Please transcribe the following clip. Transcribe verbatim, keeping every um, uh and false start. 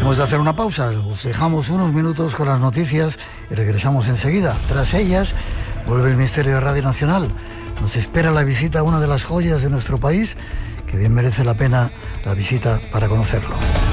Hemos de hacer una pausa, os dejamos unos minutos con las noticias y regresamos enseguida. Tras ellas, vuelve el Misterio de Radio Nacional. Nos espera la visita a una de las joyas de nuestro país, que bien merece la pena la visita para conocerlo.